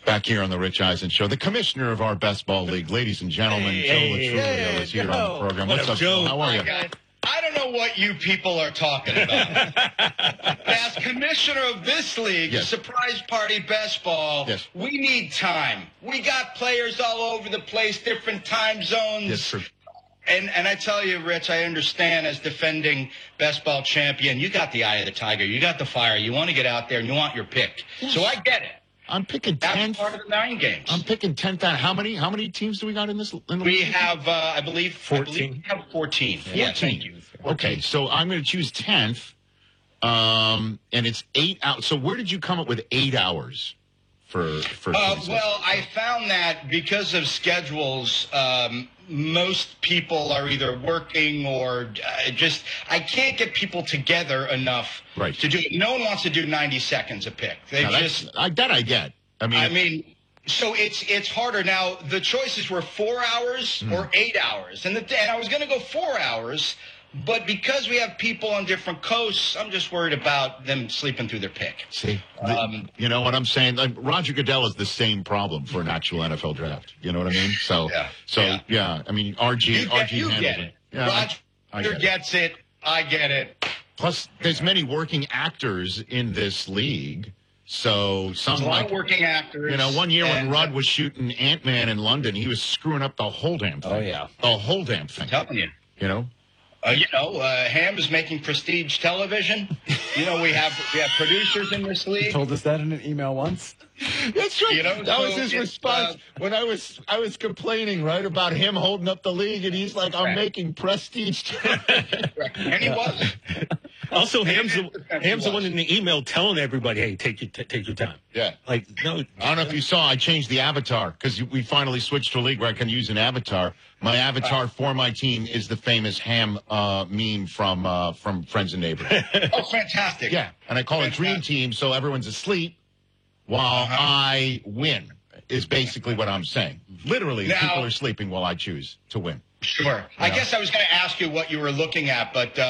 Back here on the Rich Eisen Show, the commissioner of our best ball league, ladies and gentlemen, Joe Latrulio is here on the program. What's up, Joe? How are you? I don't know what you people are talking about. As commissioner of this league, Surprise Party Best Ball, we need time. We got players all over the place, different time zones. Yes, true. And I tell you, Rich, I understand as defending best ball champion, you got the eye of the tiger. You got the fire. You want to get out there and you want your pick. Yes. So I get it. I'm picking 10th. That's part of the 9 games. I'm picking 10th. How many teams do we got in this? We have, I believe, 14. We have 14. 14. Yeah, thank you. 14. Okay, so I'm going to choose 10th, and it's 8 hours. So where did you come up with 8 hours for well, I found that because of schedules, most people are either working or I can't get people together enough to do it. No one wants to do 90 seconds a pick. I get. I mean, so it's harder. Now, the choices were 4 hours or 8 hours. And I was going to go 4 hours, but because we have people on different coasts, I'm just worried about them sleeping through their pick. See, you know what I'm saying? Like, Roger Goodell has the same problem for an actual NFL draft. You know what I mean? So, yeah. I mean, RG you get it. Yeah, Roger gets it. I get it. Plus, there's many working actors in this league. So some a lot of working actors. You know, one year when Rudd was shooting Ant-Man in London, he was screwing up the whole damn thing. Oh, yeah. The whole damn thing. I'm telling you. You know? Ham is making prestige television. We have producers in this league. He told us that in an email once. That's right. That was his response when I was complaining, right, about him holding up the league, and he's like, "I'm making prestige." And he wasn't. Also, Ham's the one in the email telling everybody, "Hey, take your time." Yeah. Like, no. I don't know if you saw, I changed the avatar because we finally switched to a league where I can use an avatar. My avatar for my team is the famous Ham meme from Friends and Neighbors. Oh, fantastic! Yeah, and I call it Dream Team, so everyone's asleep while I win. Is basically what I'm saying. Literally, people are sleeping while I choose to win. Sure. I guess I was going to ask you what you were looking at, but.